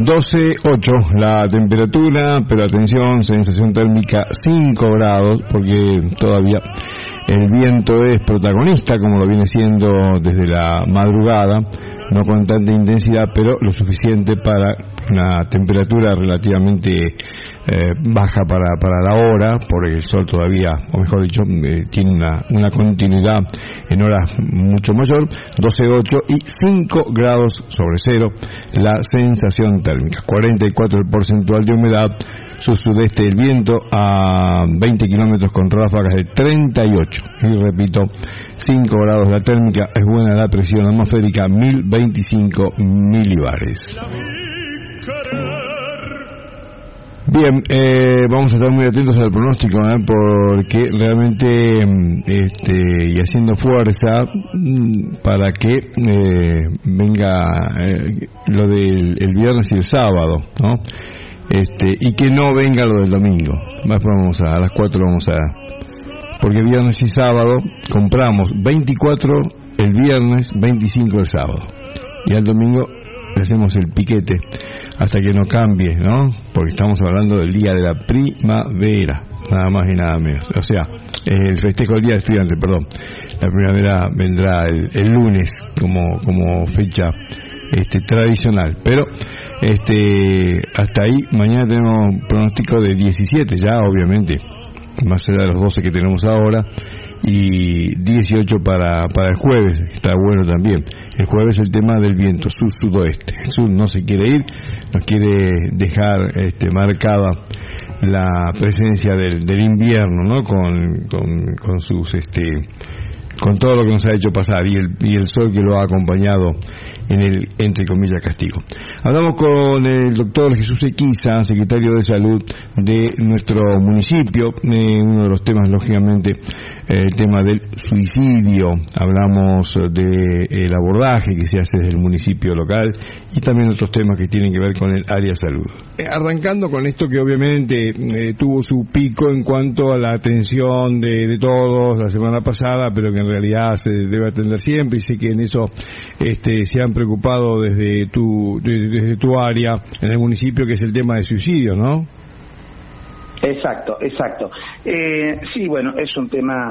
12,8 la temperatura, pero atención, sensación térmica 5 grados, porque todavía el viento es protagonista, como lo viene siendo desde la madrugada, no con tanta intensidad, pero lo suficiente para una temperatura relativamente baja para la hora, porque el sol todavía, o mejor dicho, tiene una continuidad en horas mucho mayor. 12,8 y 5 grados sobre cero la sensación térmica, 44 el porcentual de humedad, sur-sudeste el viento a 20 kilómetros con ráfagas de 38, y repito, 5 grados la térmica, es buena la presión atmosférica, 1025 milibares. Bien, vamos a estar muy atentos al pronóstico, porque realmente y haciendo fuerza para que venga lo del el viernes y el sábado, ¿no? Y que no venga lo del domingo. Más vamos a las 4 porque viernes y sábado compramos 24 el viernes, 25 el sábado, y al domingo le hacemos el piquete hasta que no cambie, ¿no? Porque estamos hablando del día de la primavera, nada más y nada menos. O sea, el festejo del día del estudiante, perdón. La primavera vendrá el lunes como fecha tradicional, pero hasta ahí. Mañana tenemos un pronóstico de 17 ya, obviamente, más allá de los 12 que tenemos ahora, y 18 para el jueves, está bueno también. El jueves el tema del viento sur-sudoeste. El sur no se quiere ir, nos quiere dejar marcada la presencia del invierno, ¿no? Con sus con todo lo que nos ha hecho pasar, y el sol que lo ha acompañado en el, entre comillas, castigo. Hablamos con el doctor Jesús Equiza, secretario de Salud de nuestro municipio. Uno de los temas, lógicamente, el tema del suicidio. Hablamos del abordaje que se hace desde el municipio local y también otros temas que tienen que ver con el área salud. Arrancando con esto que obviamente tuvo su pico en cuanto a la atención de todos la semana pasada, pero que en realidad se debe atender siempre, y sé que en eso se han preocupado desde tu área en el municipio, que es el tema de suicidio, ¿no? Exacto. Sí, bueno, es un tema